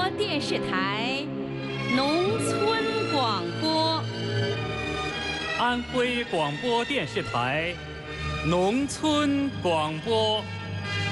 电视台农村广播， 安徽广播电视台农村广播。